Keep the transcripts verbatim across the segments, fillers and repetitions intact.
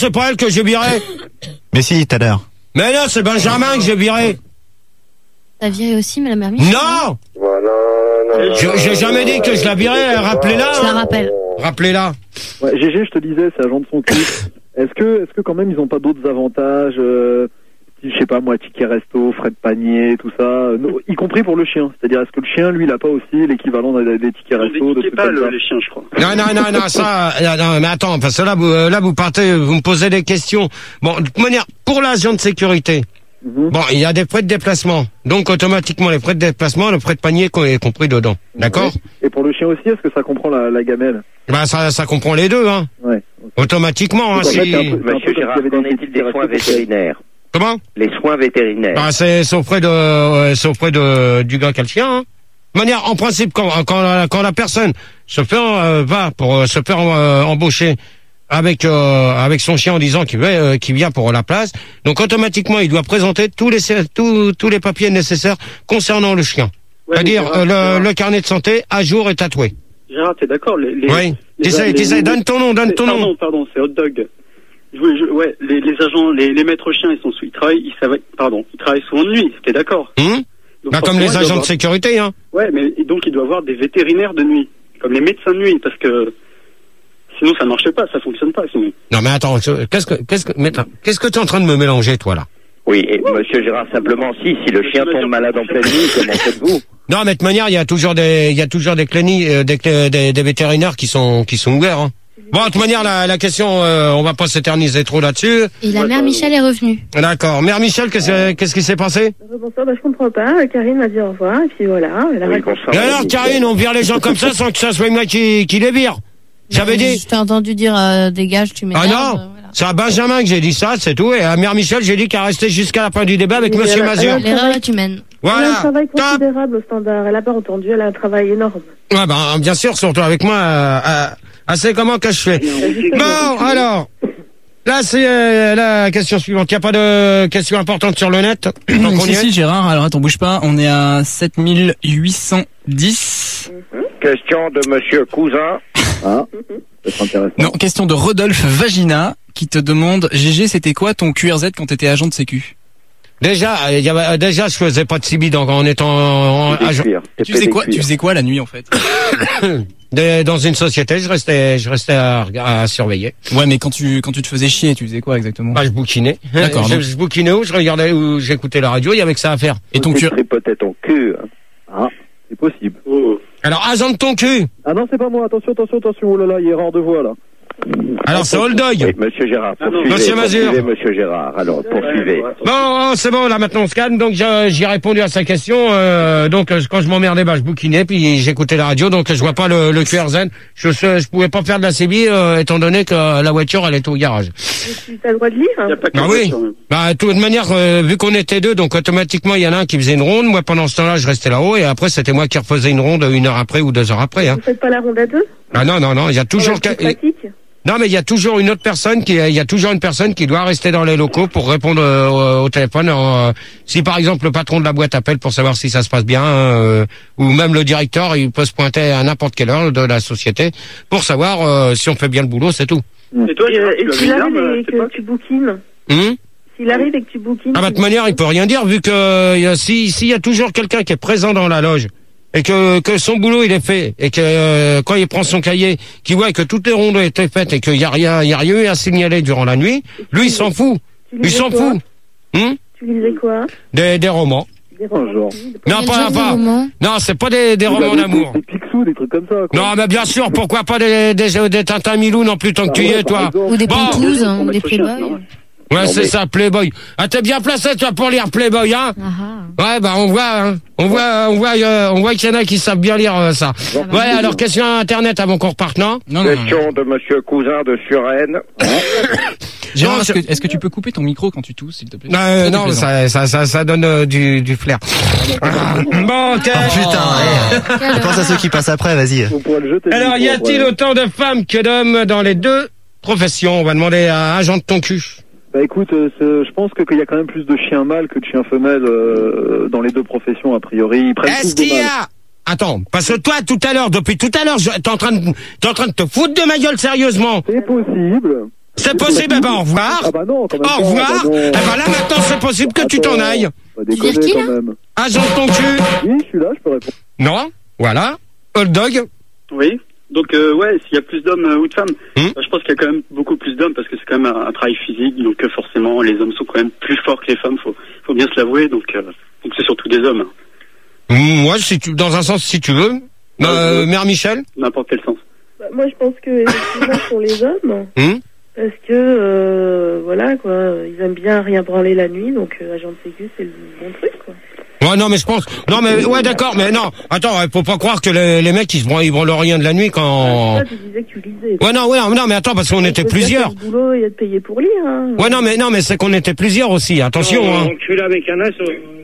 c'est pas elle que j'ai viré. Mais si, tout à l'heure. Mais non, c'est Benjamin que j'ai viré. T'as viré aussi, madame Hermiche? Non! Je, j'ai jamais dit que je la virais, rappelez-la. Je la rappelle. Rappelez-la. Ouais, G G, je te disais, c'est agent de son cul. Est-ce que, est-ce que quand même ils ont pas d'autres avantages, euh, je sais pas moi, ticket resto, frais de panier, tout ça, euh, y compris pour le chien. C'est-à-dire, est-ce que le chien, lui, il a pas aussi l'équivalent des, des tickets resto, de Des pas le, les chiens, je crois. Non, non, non, non, ça, euh, non, mais attends, parce que là, vous, euh, là, vous partez, vous me posez des questions. Bon, de toute manière, pour l'agent de sécurité, mm-hmm. bon, il y a des frais de déplacement. Donc, automatiquement, les frais de déplacement, le frais de panier est compris dedans. D'accord? Et pour le chien aussi, est-ce que ça comprend la, la gamelle? Bah, ça, ça comprend les deux, hein. Ouais. Automatiquement, hein, si... Monsieur Gérard, qu'en est-il des soins vétérinaires? Comment? Les soins vétérinaires. Bah, c'est, c'est auprès de, euh, c'est auprès de, du gars qui a le chien, hein. De manière, en principe, quand, quand, la, quand la personne se fait, euh, va pour euh, se faire euh, embaucher avec, euh, avec son chien en disant qu'il, euh, qu'il vient pour la place, donc automatiquement, il doit présenter tous les, tous, tous les papiers nécessaires concernant le chien. Ouais, c'est-à-dire, Gérard, euh, le, Gérard. le carnet de santé à jour et tatoué. Gérard, t'es d'accord? Les, les, oui. Les, tu sais, tu sais, donne ton nom, donne ton pardon, nom. Pardon, c'est Hot Dog. Je, je, ouais, les, les agents, les, les maîtres chiens, ils sont sous, ils travaillent, ils savent, pardon, ils travaillent souvent de nuit, t'es d'accord? Hum bah, comme les agents avoir... de sécurité, hein. Ouais, mais donc il doit y avoir des vétérinaires de nuit, comme les médecins de nuit, parce que sinon ça marche pas, ça fonctionne pas, sinon. Non, mais attends, qu'est-ce que, qu'est-ce que, mais, qu'est-ce que t'es en train de me mélanger, toi, là? Oui, et monsieur Gérard, simplement, si, si le chien tombe malade en pleine nuit, comment faites-vous? Non, mais de toute manière, il y a toujours des, il y a toujours des cliniques, euh, des, des, des vétérinaires qui sont, qui sont ouverts, hein. Bon, de toute manière, la, la question, euh, on va pas s'éterniser trop là-dessus. Et la mère Michel est revenue. D'accord. Mère Michel, qu'est-ce, qu'est-ce qui s'est passé? Bonsoir, bah, je comprends pas. Karine m'a dit au revoir, et puis voilà. Elle a oui, bonsoir, et alors, Karine, on vire les gens comme ça sans que ça soit moi qui, qui les vire. J'avais dit. Je t'ai entendu dire, euh, dégage, tu m'énerves. Ah non. Euh, voilà. C'est à Benjamin que j'ai dit ça, c'est tout. Et à Mère Michel, j'ai dit qu'elle restait jusqu'à la fin du débat avec oui, Monsieur Mazur. L'erreur est humaine. Voilà. Elle a un travail considérable au standard. Elle a pas entendu, elle a un travail énorme. Ouais, ben, bien sûr, surtout avec moi, euh, euh, assez comment que je fais. Bon, alors, là, c'est euh, la question suivante. Il n'y a pas de question importante sur le net? Donc, si, si, Gérard, alors attends, bouge pas. On est à sept mille huit cent dix. Question de Monsieur Cousin. Ah, c'est intéressant. Non, question de Rodolphe Vagina, qui te demande, G G, c'était quoi ton Q R Z quand t'étais agent de sécu? Déjà, il y avait, déjà, je faisais pas de C B donc en étant en, en agent. Tu faisais quoi, tu faisais quoi la nuit, en fait? de, Dans une société, je restais, je restais à, à surveiller. Ouais, mais quand tu, quand tu te faisais chier, tu faisais quoi exactement? Bah, je bouquinais. D'accord. Je, donc... je bouquinais où, je regardais où, j'écoutais la radio, il y avait que ça à faire. Et ton cul? Peut-être ton cul. Ah, c'est possible. Oh. Alors, agent de ton cul. Ah non, c'est pas moi. Attention, attention, attention. Oh là là, il est rare de voix, là. Alors, c'est Old Dog. Oui, Monsieur Gérard, poursuivez. Monsieur Mazur. Poursuivez, Monsieur Gérard. Alors, poursuivez. Bon, c'est bon, là, maintenant, on se calme. Donc, j'ai, j'ai répondu à sa question. Euh, donc, quand je m'emmerdais, bah, je bouquinais, puis j'écoutais la radio. Donc, je vois pas le, le Q R Z. Je, je pouvais pas faire de la C B, euh, étant donné que la voiture, elle était au garage. Tu as le droit de lire? Y a pas que bah oui. Bah, de toute manière, euh, vu qu'on était deux, donc, automatiquement, il y en a un qui faisait une ronde. Moi, pendant ce temps-là, je restais là-haut. Et après, c'était moi qui refaisais une ronde une heure après ou deux heures après, hein. Vous faites pas la ronde à deux? Ah non, non, non. Il y a toujours... Non, mais il y a toujours une autre personne qui, il y a toujours une personne qui doit rester dans les locaux pour répondre euh, au téléphone. Euh, si par exemple le patron de la boîte appelle pour savoir si ça se passe bien, euh, ou même le directeur, il peut se pointer à n'importe quelle heure de la société pour savoir euh, si on fait bien le boulot, c'est tout. Et toi, euh, et s'il arrive euh, et que pas... tu bouquines hum S'il arrive et que tu bouquines... Ah bah de toute manière, il peut rien dire vu que euh, si s'il y a toujours quelqu'un qui est présent dans la loge et que que son boulot il est fait et que euh, quand il prend son cahier, qu'il voit que toutes les rondes ont été faites et qu'il y a rien, il y a rien eu à signaler durant la nuit, lui il s'en fout, il s'en fout. Hum tu lisais quoi? Des des romans. Des romans. Non pas pas. Non c'est pas des des romans d'amour. Des Picsou, des trucs comme ça. Quoi. Non mais bien sûr, pourquoi pas des des des Tintin Milou non plus tant que tu y es toi. Ou des Pantouses, ou des Playboy. Ouais, c'est ça, Playboy. Ah, t'es bien placé, toi, pour lire Playboy, hein? Uh-huh. Ouais, bah, on voit, hein. On voit, on voit, euh, on voit qu'il y en a qui savent bien lire euh, ça. Ouais, alors, question Internet avant qu'on reparte, non? Non, non, question non. de Monsieur Cousin de Suresnes. Gérard, est-ce que, est-ce que tu peux couper ton micro quand tu tousses, s'il te plaît? euh, Non, ça, ça, ça, ça donne euh, du, du flair. Bon, ok. Oh, putain, ouais. Je pense à ceux qui passent après, vas-y. Alors, y a-t-il autant de femmes que d'hommes dans les deux professions? On va demander à agent de ton cul. Bah écoute, euh, je pense que qu'il y a quand même plus de chiens mâles que de chiens femelles euh, dans les deux professions a priori. Ils prennent Est-ce qu'il y a Attends, parce que toi tout à l'heure, depuis tout à l'heure, t'es en train de t'es en train de te foutre de ma gueule sérieusement. C'est possible. C'est possible, eh ben, au revoir. Ah bah non, quand même Au pas, revoir. bah non. Eh ben là, maintenant, c'est possible que tu t'en Attends, ailles. Pas Tu déconner veux qui, quand là même. Agent de ton cul. Oui, je suis là, je peux répondre. Non, voilà. Hot dog. Oui. Donc euh, ouais, s'il y a plus d'hommes euh, ou de femmes, Hmm. euh, je pense qu'il y a quand même beaucoup plus d'hommes parce que c'est quand même un, un travail physique, donc euh, forcément les hommes sont quand même plus forts que les femmes, faut faut bien se l'avouer, donc euh, donc c'est surtout des hommes, hein. Moi, si tu, dans un sens, si tu veux. Euh, Mère Michel. N'importe quel sens. Bah, moi, je pense que effectivement, pour les hommes, Hum parce que euh, voilà quoi, ils aiment bien rien branler la nuit, donc euh, agent de sécu, c'est le bon truc quoi. Ouais, non, mais je pense. Non, mais ouais, d'accord, mais non. Attends, faut pas croire que les, les mecs ils se branlent, ils branlent rien de la nuit quand. Toi, tu disais que tu lisais. Ouais, non, ouais, non, mais attends, parce qu'on était plusieurs. Le boulot et être payé pour lire. Hein. Ouais, non, mais non, mais c'est qu'on était plusieurs aussi. Attention, hein. Tu l'as avec un as.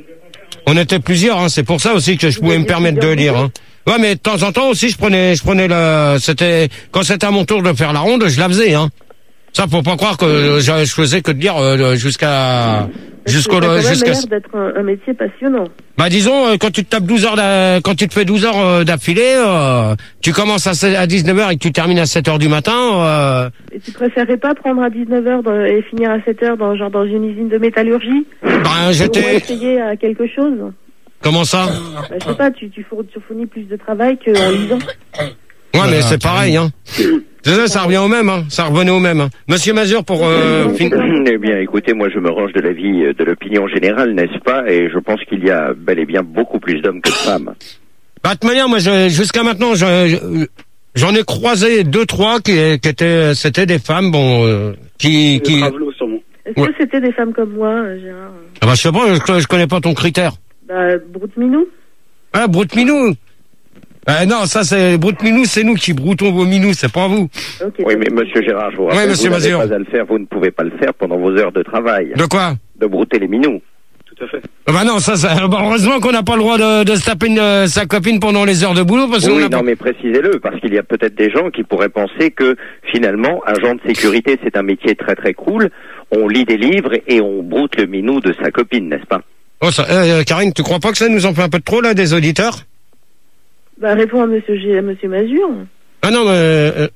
On était plusieurs, hein. C'est pour ça aussi que je pouvais me permettre de lire, hein. Ouais, mais de temps en temps aussi, je prenais, je prenais le, c'était, quand c'était à mon tour de faire la ronde, je la faisais, hein. Ça, faut pas croire que je, je faisais que de lire euh, jusqu'à, jusqu'au, Ça a quand même jusqu'à. l'air d'être un, un métier passionnant. Bah disons, euh, quand tu te tapes douze heures, d'a- quand tu te fais douze heures euh, d'affilée, euh, tu commences à, se- à dix-neuf heures et que tu termines à sept heures du matin. Euh, Et tu préférerais pas prendre à dix-neuf heures dans- et finir à sept heures dans, genre dans une usine de métallurgie? ben Au moins j'étais. essayer à quelque chose. Comment ça? Bah, je sais pas, tu, tu, four- tu fournis plus de travail qu'en lisant. Ouais, mais c'est pareil, hein. C'est ça, ça revient au même, hein. Ça revenait au même. Hein. Monsieur Mazur, pour euh, fin- Eh bien, écoutez, moi je me range de l'avis de l'opinion générale, n'est-ce pas? Et je pense qu'il y a bel et bien beaucoup plus d'hommes que de femmes. Bah, de toute manière, moi, je- jusqu'à maintenant, je- je- j'en ai croisé deux, trois qui, qui étaient, c'était des femmes, bon, euh, qui, qui. Travelot, sûrement. Est-ce Ouais. que c'était des femmes comme moi, euh, Gérard? Ah bah, je sais pas, je, je connais pas ton critère. Bah, Brute Minou. Ah, Broute Minou. Euh, non, ça c'est Broute Minou, c'est nous qui broutons vos minous, c'est pas vous. Ok. Oui, mais monsieur Gérard, je vous rappelle, Ouais, monsieur vous n'avez Mazur. pas à le faire, vous ne pouvez pas le faire pendant vos heures de travail. De quoi? De brouter les minous. Tout à fait. Ah bah non, ça, ça bah, heureusement qu'on n'a pas le droit de, de se taper une, euh, sa copine pendant les heures de boulot parce qu'on Oui, a non, pas... mais précisez-le, parce qu'il y a peut-être des gens qui pourraient penser que, finalement, agent de sécurité, c'est un métier très très cool. On lit des livres et on broute le minou de sa copine, n'est-ce pas? Oh, ça, euh, Karine, tu crois pas que ça nous en fait un peu de trop là, des auditeurs? Bah, réponds à monsieur, G... à monsieur Mazur. Ah non, mais... Euh,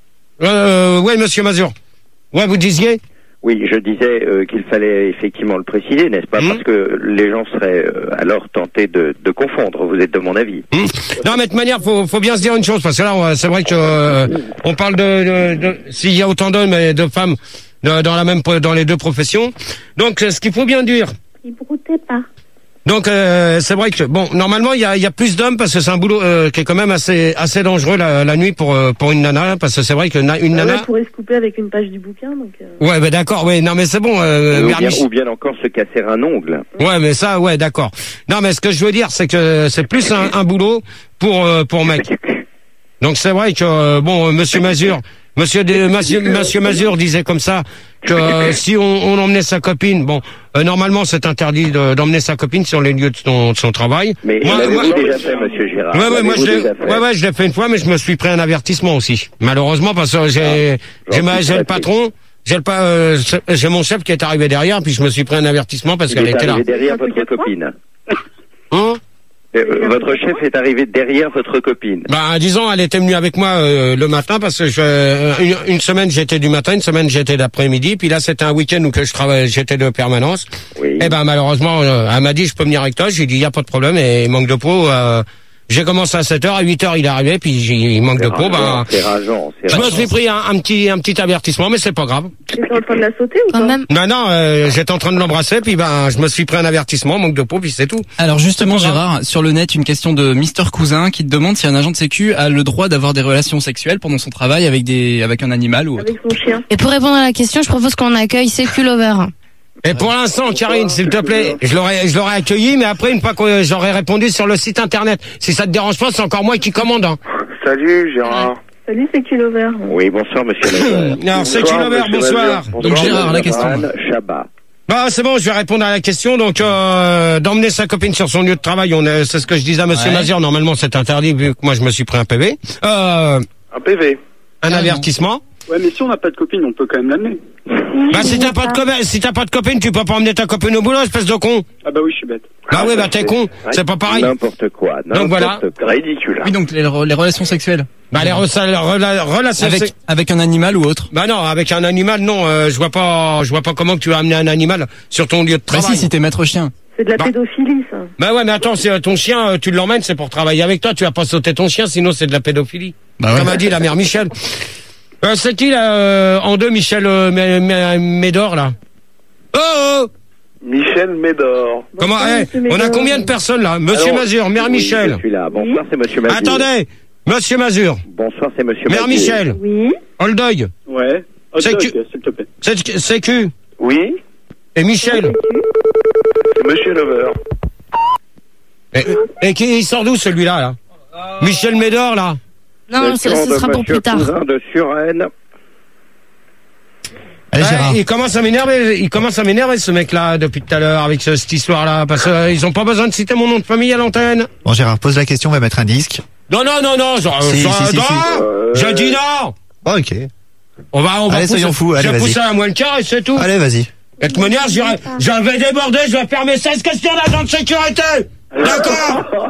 euh, ouais, monsieur Mazur. Ouais, vous disiez? Oui, je disais euh, qu'il fallait effectivement le préciser, n'est-ce pas? Mmh. Parce que les gens seraient euh, alors tentés de, de confondre. Vous êtes de mon avis. Hum. Non, mais de toute manière, faut, faut bien se dire une chose, parce que là, on- c'est vrai que euh, on parle de, de, de s'il y a autant d'hommes et de femmes de- dans la même, pro- dans les deux professions. Donc, euh, ce qu'il faut bien dire. Il broutait pas. Donc, euh, c'est vrai que bon, normalement, il y a, il y a plus d'hommes parce que c'est un boulot euh, qui est quand même assez, assez dangereux la, la nuit pour euh, pour une nana, parce que c'est vrai que na- une Bah, nana. ouais, pourrait se couper avec une page du bouquin, donc. Euh... Ouais, ben d'accord, ouais, non, mais c'est bon. Euh, ou, Mère bien, Mich- ou bien encore se casser un ongle. Ouais, mais ça, ouais, d'accord. Non, mais ce que je veux dire, c'est que c'est plus un, un boulot pour euh, pour mec. Donc c'est vrai que euh, bon, euh, Monsieur Mazur, Monsieur de, Monsieur, Monsieur Mazur disait comme ça que euh, si on, on emmenait sa copine, bon, euh, normalement c'est interdit de- d'emmener sa copine sur les lieux de son, de son travail. Mais Moi- l'avez-vous moi- déjà fait, monsieur Gérard? Ouais, ouais, moi L'avez-vous je l'ai, déjà fait ouais, ouais, je l'ai fait une fois, mais je me suis pris un avertissement aussi. Malheureusement, parce que j'ai, j'ai, ma- j'ai le patron, j'ai le pas, euh, j'ai mon chef qui est arrivé derrière, puis je me suis pris un avertissement parce Il qu'elle est était là. arrivé derrière Un truc votre à trois copine. Hein? Euh, votre chef est arrivé derrière votre copine. Bah, disons, elle était venue avec moi euh, le matin parce que je, euh, une, une semaine j'étais du matin, une semaine j'étais d'après-midi, puis là c'était un week-end où que je travaillais, j'étais de permanence. Oui. Et ben malheureusement, euh, elle m'a dit je peux venir avec toi, j'ai dit il y a pas de problème et manque de peau. Euh, j'ai commencé à sept heures, à huit heures il est arrivé, puis j'ai il manque de peau, ben C'est rageant, c'est je me rageant. suis pris un, un petit un petit avertissement, mais c'est pas grave. T'étais en train de la sauter ou Quand pas? même. Non non, euh, j'étais en train de l'embrasser, puis ben je me suis pris un avertissement, manque de peau, puis c'est tout. Alors justement, C'est pas Gérard, sur le net, une question de Mister Cousin qui te demande si un agent de sécu a le droit d'avoir des relations sexuelles pendant son travail avec des, avec un animal ou autre. Avec son chien. Et pour répondre à la question, je propose qu'on accueille Sécu Lover. Et pour l'instant, Karine, s'il te plaît, je l'aurais, je l'aurais accueilli, mais après, une fois que j'aurais répondu sur le site internet, si ça te dérange pas, c'est encore moi qui commande. Hein. Salut Gérard. Salut, c'est Culover. Oui, bonsoir monsieur Mazur. Alors, c'est Bonsoir, Culover, monsieur bonsoir. Mazur. Donc, Gérard, la question. Anne Chabat. Bah, c'est bon, je vais répondre à la question. Donc, euh, d'emmener sa copine sur son lieu de travail, on est, c'est ce que je disais à Monsieur Ouais. Mazur. Normalement, c'est interdit vu que moi, je me suis pris un P V, euh, Un P V. un Ah, avertissement. Ouais, mais si on n'a pas de copine, on peut quand même l'amener. Bah si t'as pas de copine, si t'as pas de copine, tu peux pas emmener ta copine au boulot, espèce de con. Ah bah oui, je suis bête. Bah oui, bah t'es con, c'est pas pareil. N'importe quoi. Donc voilà. Ridicule. Oui, donc les, les relations sexuelles. Bah les rela- rela- relations Avec, sex- avec un animal ou autre. Bah non, avec un animal, non, euh, je vois pas, je vois pas comment tu vas amener un animal sur ton lieu de Bah travail. si, si t'es maître chien. C'est de la Bah. pédophilie, ça. Bah ouais, mais attends, si euh, ton chien, euh, tu l'emmènes, c'est pour travailler avec toi, tu vas pas sauter ton chien, sinon c'est de la pédophilie. Bah ouais. Comme a dit la mère Michel. Euh, c'est qui là, euh, en deux, Michel euh, Mé- Mé- Médor là? Oh, oh Michel Médor. Comment, Bonsoir, eh, monsieur on a Médor. combien de personnes là? Monsieur Alors, Mazur, mère oui, Michel. Je suis là. Bonsoir, c'est Monsieur Mazur. Attendez, Monsieur Mazur, Bonsoir, c'est Monsieur mère Mazur. Michel, Oui. Old Ouais. Hot C'est dog, que- s'il te plaît. c'est Sécu Oui, et Michel. c'est Monsieur Lover. Et, et qui il sort d'où celui-là là? Michel Médor là? Non, ce, ce sera pour plus tard. Cousin de Suresnes. Allez, Ouais, Gérard. il commence à m'énerver, il commence à m'énerver ce mec-là depuis tout à l'heure avec ce- cette histoire-là, parce qu'ils ont pas besoin de citer mon nom de famille à l'antenne. Bon, Gérard, pose la question, on va mettre un disque. Non, non, non, non, genre, Si, genre, si, si, non, si. Euh, je dis non. Oh, ok. On va, on va Allez, pousser, soyons fous, allez, je vais vas-y. pousser à moins le quart et c'est tout. Allez, vas-y. Et de toute manière, j'irai- je vais déborder, je vais faire mes seize questions d'agent de sécurité. D'accord?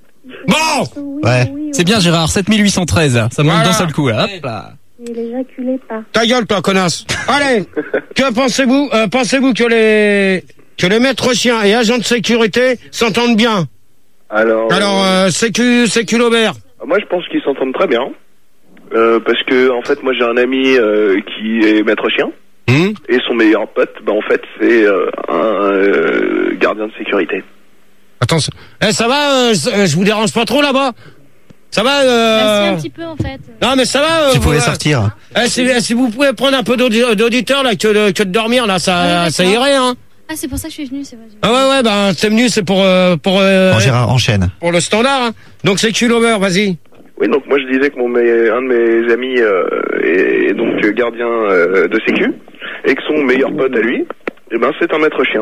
Bon, Ouais. C'est bien Gérard, sept mille huit cent treize. Ça monte Voilà. d'un seul coup. Là. Hop là. Il éjaculait pas. ta gueule, toi, connasse. Allez, que pensez-vous, euh, pensez-vous que les, que les maîtres chiens et agents de sécurité s'entendent bien? Alors, Alors, euh, sécu, sécu Laubert. moi je pense qu'ils s'entendent très bien. Euh, parce que en fait moi j'ai un ami euh, qui est maître chien Hum et son meilleur pote bah en fait c'est euh, un euh, gardien de sécurité. Attends, ça- eh, ça va, euh, c- euh, je vous dérange pas trop là-bas? Ça va, Bah, si, euh... un petit peu, en fait. Non, mais ça va, euh, Tu vous, pouvais euh, sortir. eh, si, eh, si vous pouvez prendre un peu d'audi- d'auditeurs, là, que de, que de dormir, là, ça, Ouais, ça d'accord. irait, hein. Ah, c'est pour ça que je suis venue, c'est vrai. Ah ouais, ouais, ben, t'es venu, c'est pour, euh, pour, euh, Bon, Gérard, enchaîne. pour le standard, hein. Donc, c'est Culover, vas-y. Oui donc moi je disais que mon me- un de mes amis euh, est, est donc gardien euh, de sécu et que son meilleur pote à lui eh ben c'est un maître chien.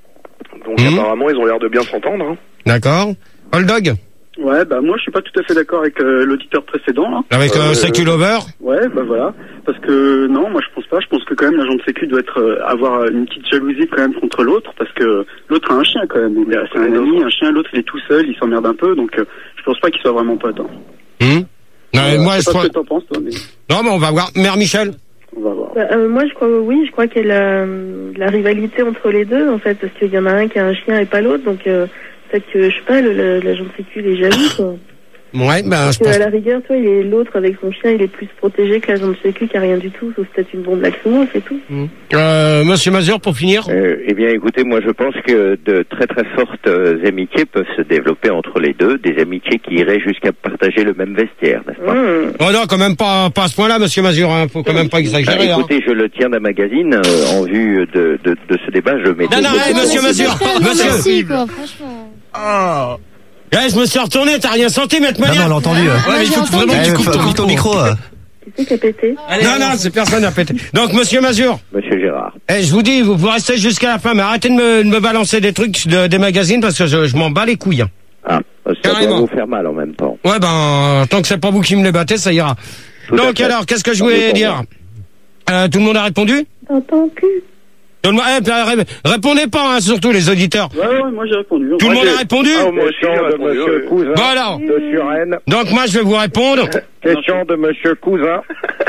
Donc Mhm. apparemment ils ont l'air de bien s'entendre. Hein. D'accord. Old Dog. Ouais, bah moi je suis pas tout à fait d'accord avec euh, l'auditeur précédent là. Avec, euh, Euh, Sécu Lover. Ouais, bah voilà. Parce que non, moi je pense pas. Je pense que quand même l'agent de sécu doit être euh, avoir euh, une petite jalousie quand même contre l'autre, parce que l'autre a un chien quand même. Il est- C'est un ami, un chien. L'autre il est tout seul, il s'emmerde un peu, donc euh, je pense pas qu'ils soient vraiment potes. Hein. Hum. Non, mais Euh, moi, je je sais pas crois... ce que t'en penses toi, mais Non, mais on va voir. Mère Michel. on va voir. Bah, euh, moi, je crois, oui, je crois qu'il y a la, la rivalité entre les deux, en fait, parce qu'il y en a un qui a un chien et pas l'autre, donc euh, peut-être que, je sais pas, le- le- l'agent de sécu, il est jaloux, quoi. Ouais, ben, Parce je que, pense... à la rigueur, toi, il est l'autre avec son chien, il est plus protégé que l'agent de sécu qui a rien du tout, sauf peut-être une bombe lacrymo, c'est tout. Euh, Monsieur Mazur, pour finir. Euh, eh bien, écoutez, moi, je pense que de très très fortes euh, amitiés peuvent se développer entre les deux, des amitiés qui iraient jusqu'à partager le même vestiaire, n'est-ce pas? Mmh. Oh non, quand même pas, pas à ce point-là, Monsieur Mazur, hein. Faut quand même pas Ah, exagérer, hein. écoutez, je le tiens d'un magazine euh, en vue de, de, de ce débat. Je mets Non, non, hey, monsieur Mazur, monsieur. Merci, quoi, franchement. Eh, je me suis retourné, t'as rien senti, maître Non, Mania? non, on l'a entendu. euh. Ouais, mais il faut j'ai vraiment que Eh, tu coupes faut- ton coupe ton micro. micro. euh. Qui c'est qui a pété? Non, non, c'est personne n'a pété. Donc, Monsieur Mazur, Monsieur Gérard. eh, je vous dis, vous, vous restez jusqu'à la fin, mais arrêtez de me, de me balancer des trucs de- des magazines parce que je, je m'en bats les couilles, hein. Ah, ça Carrément. doit vous faire mal en même temps. Ouais, ben, tant que c'est pas vous qui me les battez, ça ira. Tout à Donc, fait. alors, qu'est-ce que je On est voulais pour dire? Euh, tout le monde a répondu? T'entends plus? Tout le monde- eh, puis, ré- répondez pas, hein, surtout les auditeurs. Ouais, ouais, moi j'ai répondu. Tout le Moi, monde j'ai- a répondu? Ah, moi aussi, j'ai Question de répondu, Monsieur oui. Cousin Voilà. de Suresnes. Donc, moi, je vais vous répondre. Question de Monsieur Cousin.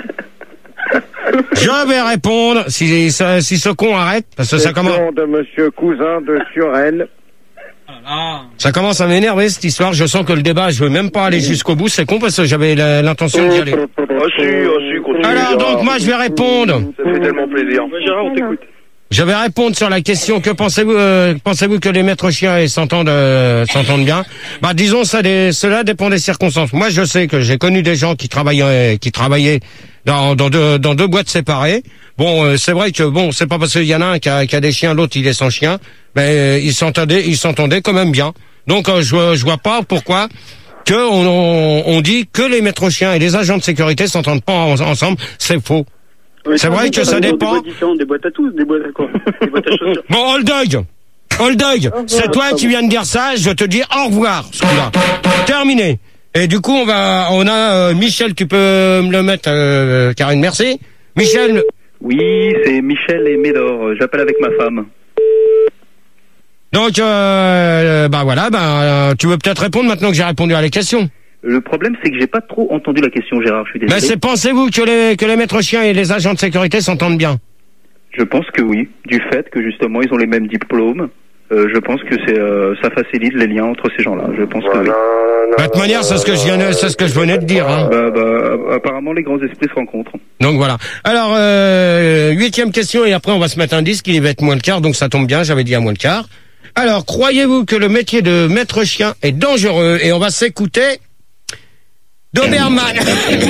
Je vais répondre, si, si, si ce con arrête, parce que ça commence, Question de Monsieur Cousin de Suresnes. ça commence à m'énerver, cette histoire. Je sens que le débat, je veux même pas aller jusqu'au bout. C'est con parce que j'avais la- l'intention d'y aller. Ah si, ah si, continue. Alors, Gérard. donc, moi, je vais répondre. Ça fait tellement plaisir. Ouais, Gérard, on t'écoute. Je vais répondre sur la question, que pensez-vous, euh, pensez-vous que les maîtres chiens et s'entendent, euh, s'entendent bien? Bah, disons, ça, des, cela dépend des circonstances. Moi, je sais que j'ai connu des gens qui travaillaient, qui travaillaient dans, dans deux, dans deux boîtes séparées. Bon, euh, c'est vrai que bon, c'est pas parce qu'il y en a un qui a, qui a des chiens, l'autre il est sans chien, mais euh, ils s'entendaient, ils s'entendaient quand même bien. Donc, euh, je, je vois pas pourquoi que on, on, on dit que les maîtres chiens et les agents de sécurité s'entendent pas en- ensemble. C'est faux. Ouais, C'est vrai que ça des dépend. boîtes différentes, des boîtes à tous, des boîtes à quoi? Des boîtes à chaussures. Bon, Old Dog, Old Dog, c'est toi qui viens de dire ça, je te dis au revoir, celui-là. Terminé. Et du coup, on va, on a euh, Michel, tu peux me le mettre, euh, Karine, merci. Michel. Oui, c'est Michel et Médor. J'appelle avec ma femme. Donc, euh, bah voilà, bah, euh, tu veux peut-être répondre maintenant que j'ai répondu à la question. Le problème, c'est que j'ai pas trop entendu la question, Gérard. Je suis désolé. Mais c'est pensez-vous que les que les maîtres chiens et les agents de sécurité s'entendent bien? Je pense que oui, du fait que justement ils ont les mêmes diplômes. Euh, je pense que c'est euh, ça facilite les liens entre ces gens-là. Je pense que oui. De toute manière, c'est ce que je viens, de- c'est ce que je venais de dire. Hein. Bah, bah, apparemment, les grands esprits se rencontrent. Donc voilà. Alors euh, huitième question et après on va se mettre un disque. Il va être moins le quart, donc ça tombe bien. J'avais dit à moins le quart. Alors croyez-vous que le métier de maître chien est dangereux? Et on va s'écouter Doberman.